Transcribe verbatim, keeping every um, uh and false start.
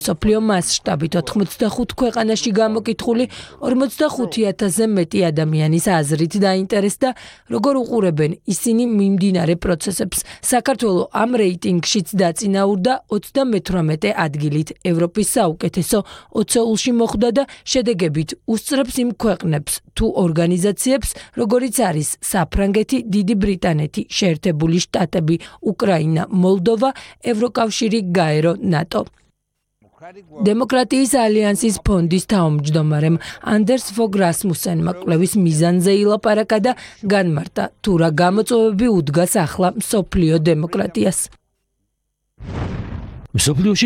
მსოფლიო მასშტაბით ოთხმოცდახუთ ქვეყანაში გამოკითხული ორმოცდახუთი ათასზე მეტი ადამიანის აზრით დაინტერესდა, როგორ უყურებენ ისინი მიმდინარე პროცესებს. საქართველო ამ რეიტინგშიც დაწინაურდა ოცდამეთვრამეტე ადგილით ევროპის საუკეთესო ოცეულში მოხვდა და შედეგებით უსწრებს იმ ქვეყნებს თუ ორგანიზაციებს, როგორიც არის საფრანგეთი, დიდი ბრიტანეთი, შეერთებული შტატები, უკრაინა, მოლდოვა, ევროკავშირი, გაერო, ნატო. დემოკრატიის ალიანსის ფონდის თავმჯდომარემ ანდერს ფოგ რასმუსენმა კვლევის მიზანზე ილაპარაკა და განმარტა, თუ რა გამოწვევები უდგას ახლა მსოფლიო დემოკრატიას. მსოფლიოში